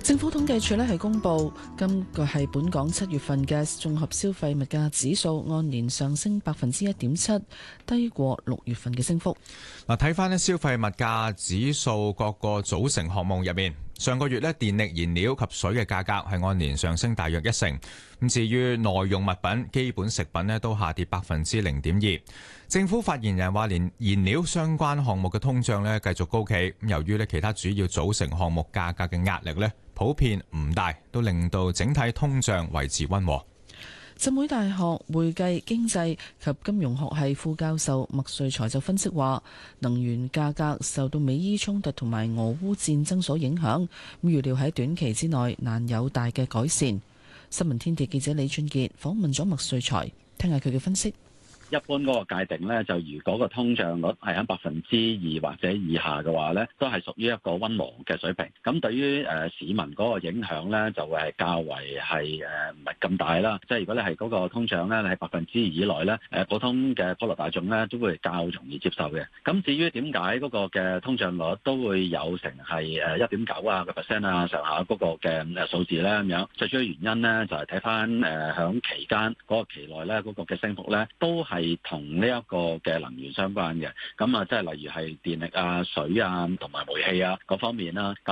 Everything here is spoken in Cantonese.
政府統計處係公布，今個係本港7月份嘅綜合消費物價指數按年上升1.7%，低過6月份嘅升幅。 嗱，睇翻消費物價指數各個組成項目入面，上個月電力、燃料及水嘅價格係按年上升大約1成。咁至於耐用物品、基本食品都下跌0.2%。政府發言人話，連燃料相關項目嘅通脹繼續高企。由於其他主要組成項目價格嘅壓力普遍唔大，都令到整體通脹維持溫和。 浸會大學會計經濟及金融學系副教授麥瑞才就分析話，能源價格受到美伊衝突同埋俄烏戰爭所影響，預料喺短期之內難有大嘅改善。新聞天地記者李俊傑訪問咗麥瑞才，聽下佢嘅分析。 一般嗰個界定咧，就如果個通脹率係喺2%或者以下嘅話咧，都係屬於一個溫和嘅水平。咁對於市民嗰個影響咧，就會係較為係唔係咁大啦。即係如果你係嗰個通脹咧，你係2%以內咧，普通嘅普羅大眾咧都會較容易接受嘅。咁至於點解嗰個嘅通脹率都會有成係1.9%上下嗰個嘅數字咧咁樣？最主要原因咧就係睇翻響期間嗰個期內咧嗰個嘅升幅咧都係同呢一個嘅能源相關嘅，咁即係例如係電力啊、水啊同埋煤氣啊嗰方面啦。咁